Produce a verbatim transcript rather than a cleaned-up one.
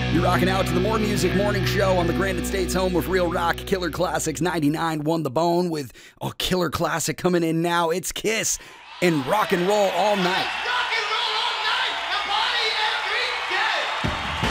You're rocking out to the More Music Morning Show on the Granite State's home of real rock. Killer Classics ninety-nine won the bone with a killer classic coming in now. It's Kiss and Rock and Roll All Night.